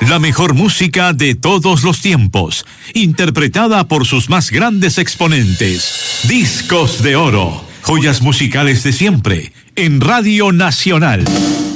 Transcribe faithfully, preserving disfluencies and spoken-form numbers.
La mejor música de todos los tiempos, interpretada por sus más grandes exponentes. Discos de oro, joyas musicales de siempre, en Radio Nacional.